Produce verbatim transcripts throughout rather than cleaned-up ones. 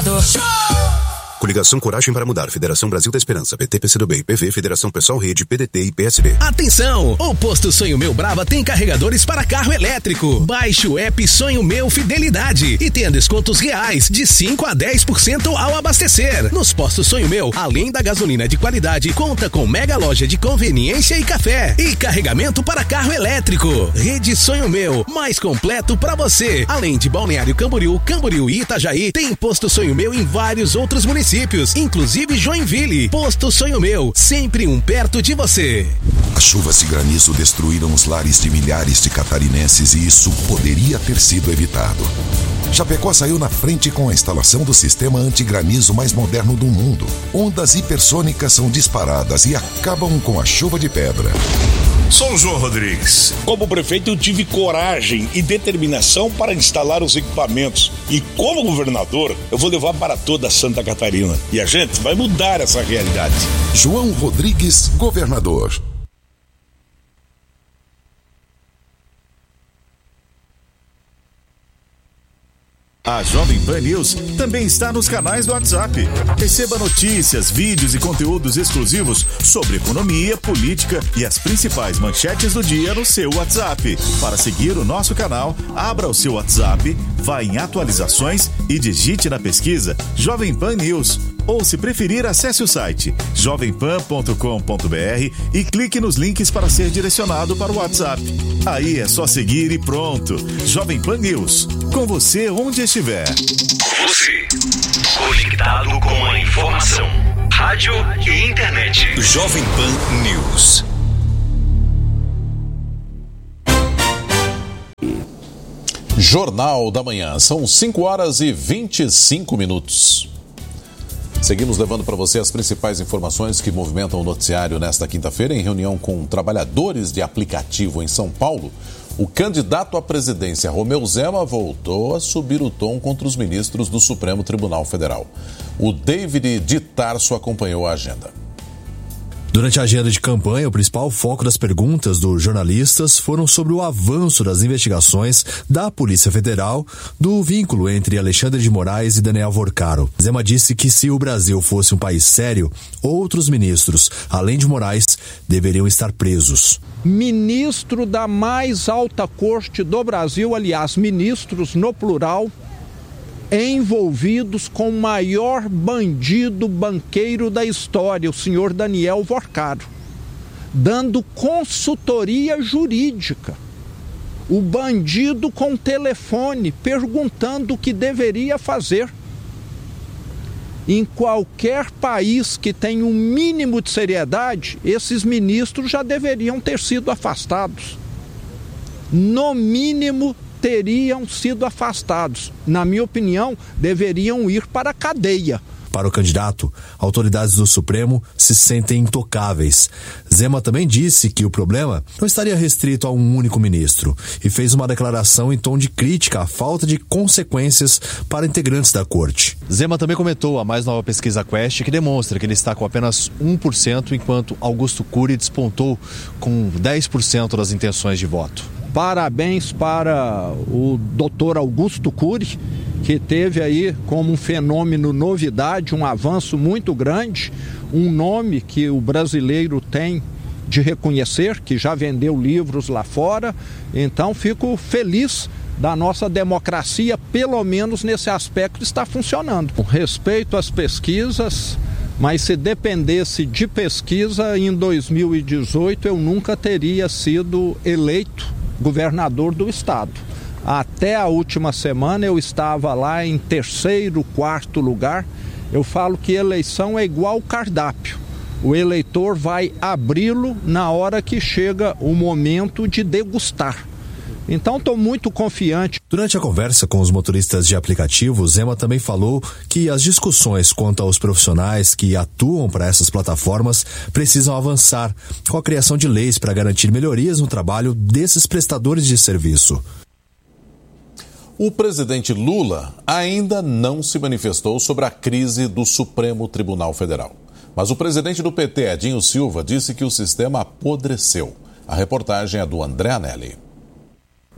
governador. Show! Coligação Coragem para Mudar, Federação Brasil da Esperança, P T, P C do B, I P V, Federação Pessoal Rede, P D T e P S B. Atenção! O Posto Sonho Meu Brava tem carregadores para carro elétrico. Baixe o app Sonho Meu Fidelidade e tenha descontos reais de cinco a dez por cento ao abastecer. Nos postos Sonho Meu, além da gasolina de qualidade, conta com mega loja de conveniência e café e carregamento para carro elétrico. Rede Sonho Meu, mais completo para você. Além de Balneário Camboriú, Camboriú e Itajaí, tem Posto Sonho Meu em vários outros municípios. Inclusive Joinville. Posto Sonho Meu, sempre um perto de você. As chuvas e granizo destruíram os lares de milhares de catarinenses e isso poderia ter sido evitado. Chapecó saiu na frente com a instalação do sistema antigranizo mais moderno do mundo. Ondas hipersônicas são disparadas e acabam com a chuva de pedra. Sou o João Rodrigues. Como prefeito, eu tive coragem e determinação para instalar os equipamentos. E como governador, eu vou levar para toda Santa Catarina. E a gente vai mudar essa realidade. João Rodrigues, governador. A Jovem Pan News também está nos canais do WhatsApp. Receba notícias, vídeos e conteúdos exclusivos sobre economia, política e as principais manchetes do dia no seu WhatsApp. Para seguir o nosso canal, abra o seu WhatsApp, vá em atualizações e digite na pesquisa Jovem Pan News. Ou, se preferir, acesse o site jovem pan ponto com ponto b r e clique nos links para ser direcionado para o WhatsApp. Aí é só seguir e pronto. Jovem Pan News, com você onde estiver. Você, conectado com a informação. Rádio e internet. Jovem Pan News. Jornal da Manhã. São cinco horas e vinte e cinco minutos. Seguimos levando para você as principais informações que movimentam o noticiário nesta quinta-feira. Em reunião com trabalhadores de aplicativo em São Paulo, o candidato à presidência, Romeu Zema, voltou a subir o tom contra os ministros do Supremo Tribunal Federal. O David de Tarso acompanhou a agenda. Durante a agenda de campanha, o principal foco das perguntas dos jornalistas foram sobre o avanço das investigações da Polícia Federal do vínculo entre Alexandre de Moraes e Daniel Vorcaro. Zema disse que se o Brasil fosse um país sério, outros ministros, além de Moraes, deveriam estar presos. Ministro da mais alta corte do Brasil, aliás, ministros no plural, envolvidos com o maior bandido banqueiro da história, o senhor Daniel Vorcaro, dando consultoria jurídica. O bandido com telefone perguntando o que deveria fazer. Em qualquer país que tenha um mínimo de seriedade, esses ministros já deveriam ter sido afastados. No mínimo, teriam sido afastados. Na minha opinião, deveriam ir para a cadeia. Para o candidato, autoridades do Supremo se sentem intocáveis. Zema também disse que o problema não estaria restrito a um único ministro e fez uma declaração em tom de crítica à falta de consequências para integrantes da corte. Zema também comentou a mais nova pesquisa Quest, que demonstra que ele está com apenas um por cento, enquanto Augusto Cury despontou com dez por cento das intenções de voto. Parabéns para o doutor Augusto Cury, que teve aí como um fenômeno novidade, um avanço muito grande, um nome que o brasileiro tem de reconhecer, que já vendeu livros lá fora. Então fico feliz da nossa democracia, pelo menos nesse aspecto, está funcionando. Com respeito às pesquisas, mas se dependesse de pesquisa, em dois mil e dezoito eu nunca teria sido eleito governador do estado. Até a última semana eu estava lá em terceiro, quarto lugar. Eu falo que eleição é igual cardápio. O eleitor vai abri-lo na hora que chega o momento de degustar. Então estou muito confiante. Durante a conversa com os motoristas de aplicativo, Zema também falou que as discussões quanto aos profissionais que atuam para essas plataformas precisam avançar com a criação de leis para garantir melhorias no trabalho desses prestadores de serviço. O presidente Lula ainda não se manifestou sobre a crise do Supremo Tribunal Federal. Mas o presidente do P T, Edinho Silva, disse que o sistema apodreceu. A reportagem é do André Anelli.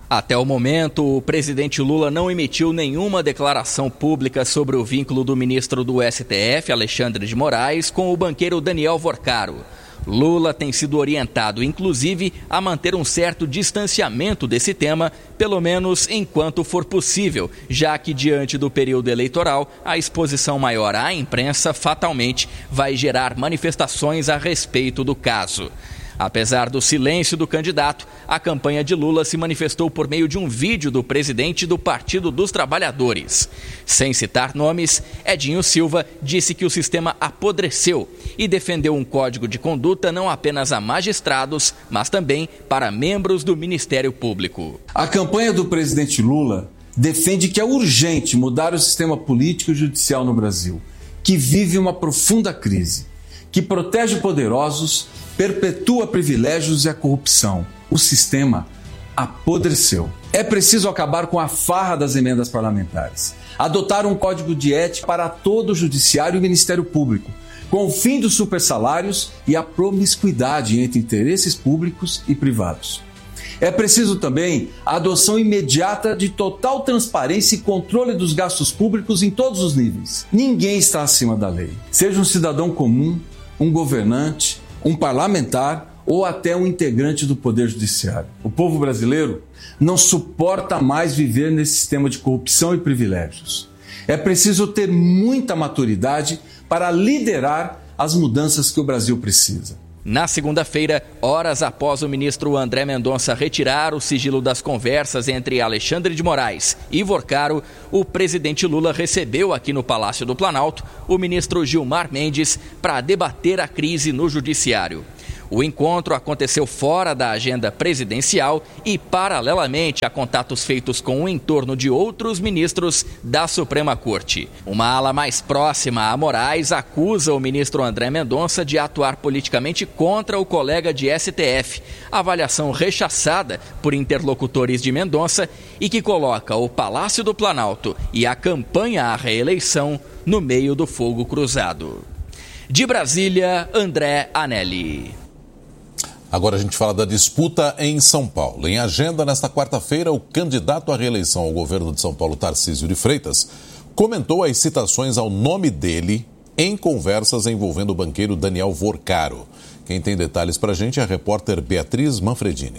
Até o momento, o presidente Lula não emitiu nenhuma declaração pública sobre o vínculo do ministro do S T F, Alexandre de Moraes, com o banqueiro Daniel Vorcaro. Lula tem sido orientado, inclusive, a manter um certo distanciamento desse tema, pelo menos enquanto for possível, já que, diante do período eleitoral, a exposição maior à imprensa fatalmente vai gerar manifestações a respeito do caso. Apesar do silêncio do candidato, a campanha de Lula se manifestou por meio de um vídeo do presidente do Partido dos Trabalhadores. Sem citar nomes, Edinho Silva disse que o sistema apodreceu e defendeu um código de conduta não apenas a magistrados, mas também para membros do Ministério Público. A campanha do presidente Lula defende que é urgente mudar o sistema político e judicial no Brasil, que vive uma profunda crise, que protege poderosos, perpetua privilégios e a corrupção. O sistema apodreceu. É preciso acabar com a farra das emendas parlamentares, adotar um código de ética para todo o judiciário e Ministério Público, com o fim dos supersalários e a promiscuidade entre interesses públicos e privados. É preciso também a adoção imediata de total transparência e controle dos gastos públicos em todos os níveis. Ninguém está acima da lei, seja um cidadão comum, um governante, um parlamentar ou até um integrante do Poder Judiciário. O povo brasileiro não suporta mais viver nesse sistema de corrupção e privilégios. É preciso ter muita maturidade para liderar as mudanças que o Brasil precisa. Na segunda-feira, horas após o ministro André Mendonça retirar o sigilo das conversas entre Alexandre de Moraes e Vorcaro, o presidente Lula recebeu aqui no Palácio do Planalto o ministro Gilmar Mendes para debater a crise no judiciário. O encontro aconteceu fora da agenda presidencial e, paralelamente a contatos feitos com o entorno de outros ministros da Suprema Corte. Uma ala mais próxima a Moraes acusa o ministro André Mendonça de atuar politicamente contra o colega de S T F, avaliação rechaçada por interlocutores de Mendonça e que coloca o Palácio do Planalto e a campanha à reeleição no meio do fogo cruzado. De Brasília, André Anelli. Agora a gente fala da disputa em São Paulo. Em agenda, nesta quarta-feira, o candidato à reeleição ao governo de São Paulo, Tarcísio de Freitas, comentou as citações ao nome dele em conversas envolvendo o banqueiro Daniel Vorcaro. Quem tem detalhes para a gente é a repórter Beatriz Manfredini.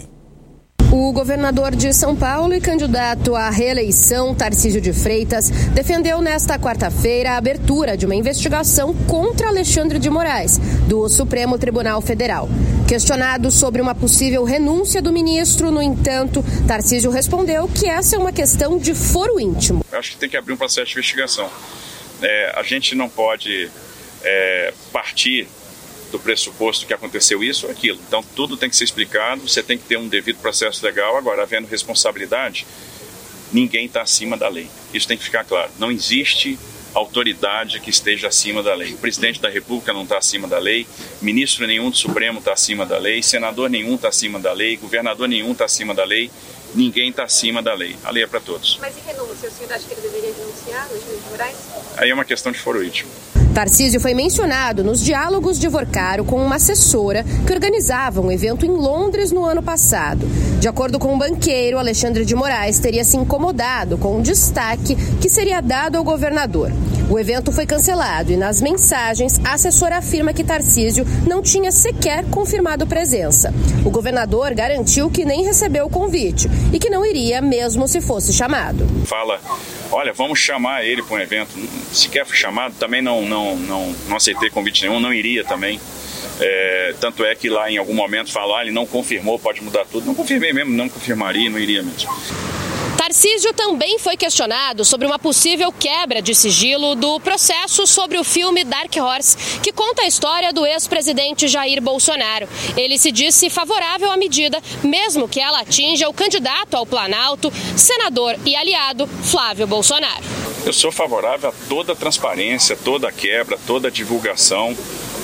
O governador de São Paulo e candidato à reeleição, Tarcísio de Freitas, defendeu nesta quarta-feira a abertura de uma investigação contra Alexandre de Moraes, do Supremo Tribunal Federal. Questionado sobre uma possível renúncia do ministro, no entanto, Tarcísio respondeu que essa é uma questão de foro íntimo. Eu acho que tem que abrir um processo de investigação. É, a gente não pode é, partir do pressuposto que aconteceu isso ou aquilo. Então, tudo tem que ser explicado, você tem que ter um devido processo legal. Agora, havendo responsabilidade, ninguém está acima da lei. Isso tem que ficar claro. Não existe autoridade que esteja acima da lei. O presidente da República não está acima da lei, ministro nenhum do Supremo está acima da lei, senador nenhum está acima da lei, governador nenhum está acima da lei, ninguém está acima da lei. A lei é para todos. Mas e renúncia? O senhor acha que ele deveria renunciar, Alexandre de Moraes? Aí é uma questão de foro íntimo. Tarcísio foi mencionado nos diálogos de Vorcaro com uma assessora que organizava um evento em Londres no ano passado. De acordo com o banqueiro, Alexandre de Moraes teria se incomodado com o destaque que seria dado ao governador. O evento foi cancelado e, nas mensagens, a assessora afirma que Tarcísio não tinha sequer confirmado presença. O governador garantiu que nem recebeu o convite e que não iria mesmo se fosse chamado. Fala, olha, vamos chamar ele para um evento. Sequer fui chamado, também não, não, não, não aceitei convite nenhum, não iria também. É, tanto é que lá em algum momento falar, ele não confirmou, pode mudar tudo. Não confirmei mesmo, não confirmaria, não iria mesmo. Tarcísio também foi questionado sobre uma possível quebra de sigilo do processo sobre o filme Dark Horse, que conta a história do ex-presidente Jair Bolsonaro. Ele se disse favorável à medida, mesmo que ela atinja o candidato ao Planalto, senador e aliado Flávio Bolsonaro. Eu sou favorável a toda a transparência, toda a quebra, toda a divulgação.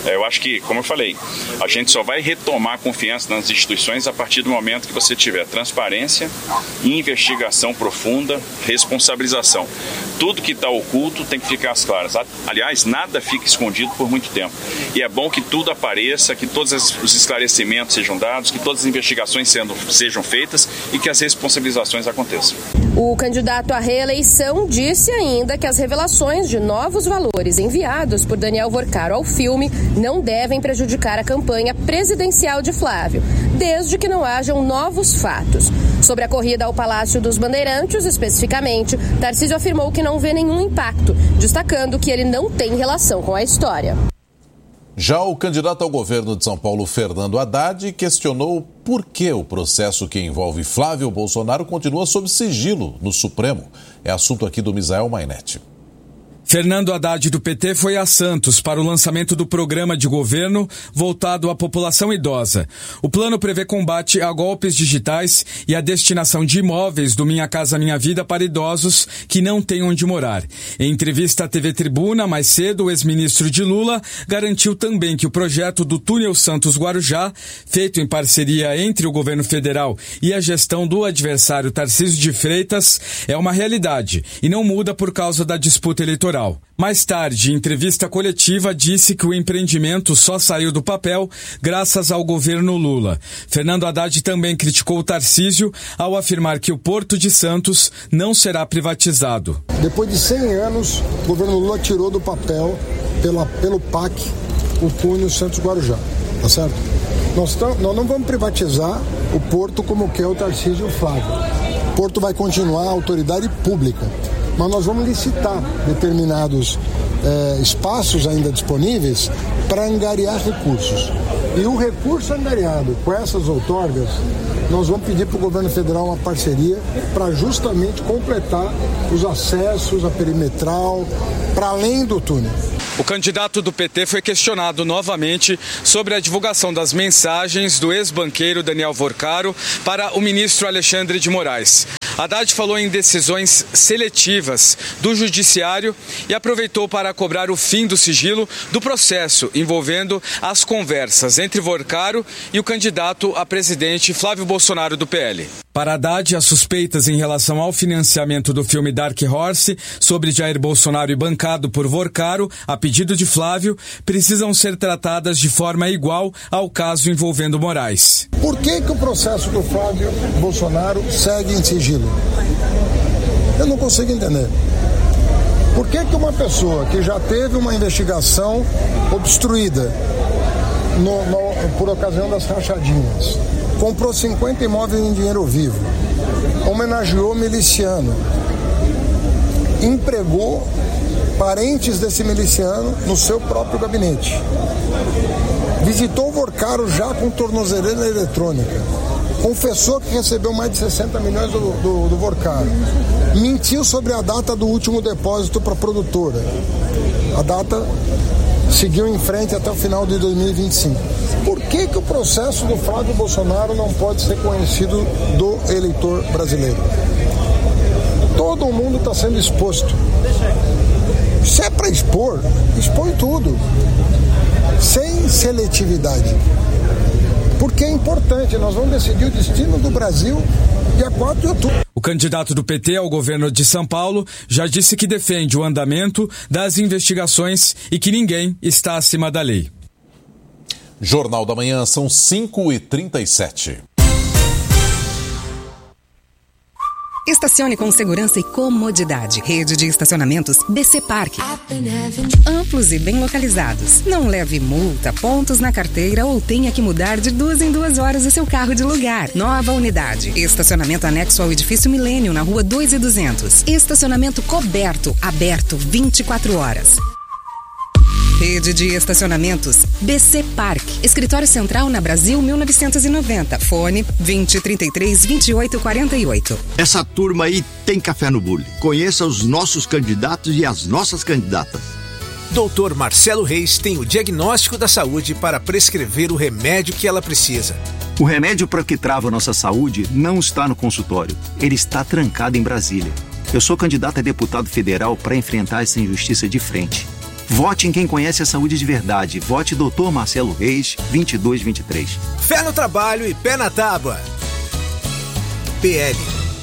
Eu acho que, como eu falei, a gente só vai retomar a confiança nas instituições a partir do momento que você tiver transparência, investigação profunda, responsabilização. Tudo que está oculto tem que ficar às claras. Aliás, nada fica escondido por muito tempo. E é bom que tudo apareça, que todos os esclarecimentos sejam dados, que todas as investigações sendo, sejam feitas e que as responsabilizações aconteçam. O candidato à reeleição disse ainda que as revelações de novos valores enviados por Daniel Vorcaro ao filme não devem prejudicar a campanha presidencial de Flávio, desde que não hajam novos fatos. Sobre a corrida ao Palácio dos Bandeirantes, especificamente, Tarcísio afirmou que não vê nenhum impacto, destacando que ele não tem relação com a história. Já o candidato ao governo de São Paulo, Fernando Haddad, questionou por que o processo que envolve Flávio Bolsonaro continua sob sigilo no Supremo. É assunto aqui do Misael Mainetti. Fernando Haddad, do P T, foi a Santos para o lançamento do programa de governo voltado à população idosa. O plano prevê combate a golpes digitais e a destinação de imóveis do Minha Casa Minha Vida para idosos que não têm onde morar. Em entrevista à T V Tribuna, mais cedo, o ex-ministro de Lula garantiu também que o projeto do Túnel Santos-Guarujá, feito em parceria entre o governo federal e a gestão do adversário Tarcísio de Freitas, é uma realidade e não muda por causa da disputa eleitoral. Mais tarde, em entrevista coletiva, disse que o empreendimento só saiu do papel graças ao governo Lula. Fernando Haddad também criticou o Tarcísio ao afirmar que o Porto de Santos não será privatizado. Depois de cem anos, o governo Lula tirou do papel, pela, pelo P A C, o túnel Santos-Guarujá, tá certo? Nós, tam, nós não vamos privatizar o Porto como quer o Tarcísio e o Flávio. O Porto vai continuar a autoridade pública. Mas nós vamos licitar determinados eh, espaços ainda disponíveis para angariar recursos. E o recurso angariado com essas outorgas, nós vamos pedir para o governo federal uma parceria para justamente completar os acessos, a perimetral, para além do túnel. O candidato do P T foi questionado novamente sobre a divulgação das mensagens do ex-banqueiro Daniel Vorcaro para o ministro Alexandre de Moraes. Haddad falou em decisões seletivas do judiciário e aproveitou para cobrar o fim do sigilo do processo envolvendo as conversas entre Vorcaro e o candidato a presidente Flávio Bolsonaro do P L. Para Haddad, as suspeitas em relação ao financiamento do filme Dark Horse sobre Jair Bolsonaro e bancado por Vorcaro, a pedido de Flávio, precisam ser tratadas de forma igual ao caso envolvendo Moraes. Por que que o processo do Flávio Bolsonaro segue em sigilo? Eu não consigo entender. Por que que uma pessoa que já teve uma investigação obstruída no, no, por ocasião das rachadinhas, comprou cinquenta imóveis em dinheiro vivo, homenageou miliciano, empregou parentes desse miliciano no seu próprio gabinete, visitou o Vorcaro já com tornozeleira eletrônica, confessou que recebeu mais de sessenta milhões do, do, do Vorcaro, mentiu sobre a data do último depósito para a produtora. A data seguiu em frente até o final de dois mil e vinte e cinco. Por que que o processo do Flávio Bolsonaro não pode ser conhecido do eleitor brasileiro? Todo mundo está sendo exposto. Se é para expor, expõe tudo, sem seletividade. Porque é importante, nós vamos decidir o destino do Brasil dia quatro de outubro. O candidato do P T ao governo de São Paulo já disse que defende o andamento das investigações e que ninguém está acima da lei. Jornal da Manhã, são cinco e trinta e sete. Estacione com segurança e comodidade. Rede de estacionamentos B C Parque. Amplos e bem localizados. Não leve multa, pontos na carteira ou tenha que mudar de duas em duas horas o seu carro de lugar. Nova unidade. Estacionamento anexo ao edifício Milênio, na rua dois e duzentos. Estacionamento coberto, aberto vinte e quatro horas. Rede de estacionamentos B C Parque. Escritório Central na Brasil mil novecentos e noventa. Fone vinte, trinta e três, vinte e oito, quarenta e oito. Essa turma aí tem café no bule. Conheça os nossos candidatos e as nossas candidatas. doutor Marcelo Reis tem o diagnóstico da saúde para prescrever o remédio que ela precisa. O remédio para o que trava a nossa saúde não está no consultório. Ele está trancado em Brasília. Eu sou candidato a deputado federal para enfrentar essa injustiça de frente. Vote em quem conhece a saúde de verdade. Vote doutor Marcelo Reis, vinte e dois vinte e três. Fé no trabalho e pé na tábua. P L.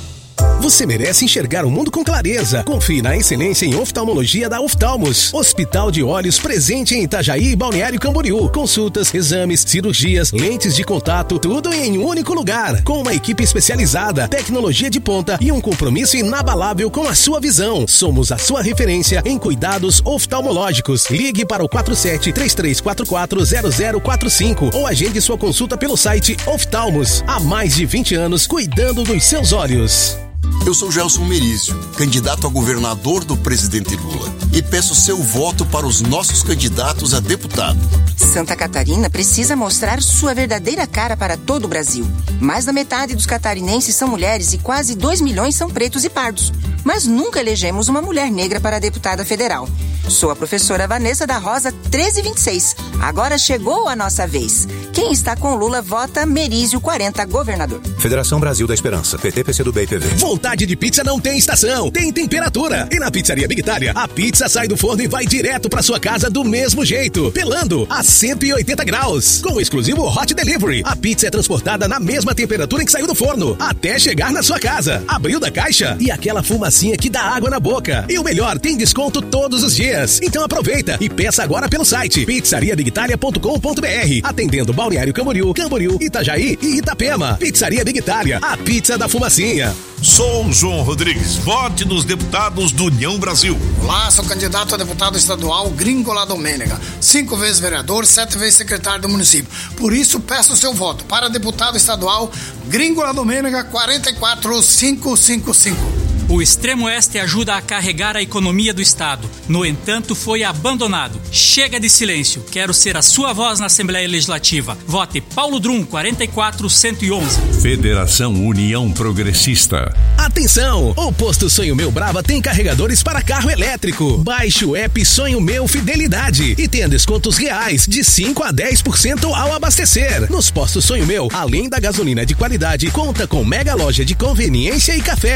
Você merece enxergar o mundo com clareza. Confie na excelência em oftalmologia da Oftalmos. Hospital de Olhos presente em Itajaí e Balneário Camboriú. Consultas, exames, cirurgias, lentes de contato, tudo em um único lugar. Com uma equipe especializada, tecnologia de ponta e um compromisso inabalável com a sua visão. Somos a sua referência em cuidados oftalmológicos. Ligue para o quatro sete, três três quatro quatro, zero zero quatro cinco ou agende sua consulta pelo site Oftalmos. Há mais de vinte anos cuidando dos seus olhos. Eu sou Gelson Merizio, candidato a governador do presidente Lula, e peço seu voto para os nossos candidatos a deputado. Santa Catarina precisa mostrar sua verdadeira cara para todo o Brasil. Mais da metade dos catarinenses são mulheres e quase dois milhões são pretos e pardos. Mas nunca elegemos uma mulher negra para deputada federal. Sou a professora Vanessa da Rosa treze vinte e seis. Agora chegou a nossa vez. Quem está com Lula vota Merizio quarenta, governador. Federação Brasil da Esperança, P T, P C do B e P V. Vontade de pizza não tem estação, tem temperatura. E na Pizzaria Big Itália, a pizza sai do forno e vai direto para sua casa do mesmo jeito, pelando a cento e oitenta graus. Com o exclusivo Hot Delivery, a pizza é transportada na mesma temperatura em que saiu do forno, até chegar na sua casa. Abriu da caixa e aquela fumacinha que dá água na boca. E o melhor, tem desconto todos os dias. Então aproveita e peça agora pelo site pizzaria big italia ponto com ponto b r, atendendo Balneário Camboriú, Camboriú, Itajaí e Itapema. Pizzaria Big Itália, a pizza da fumacinha. Sou João Rodrigues, vote nos deputados do União Brasil. Olá, sou candidato a deputado estadual Gringola Domênega, cinco vezes vereador, sete vezes secretário do município. Por isso, peço o seu voto para deputado estadual Gringola Domênega quatro quatro cinco cinco cinco. O Extremo Oeste ajuda a carregar a economia do Estado. No entanto, foi abandonado. Chega de silêncio. Quero ser a sua voz na Assembleia Legislativa. Vote Paulo Drum, quarenta e quatro cento e onze. Federação União Progressista. Atenção! O posto Sonho Meu Brava tem carregadores para carro elétrico. Baixe o app Sonho Meu Fidelidade e tenha descontos reais de cinco a dez por cento ao abastecer. Nos postos Sonho Meu, além da gasolina de qualidade, conta com mega loja de conveniência e café.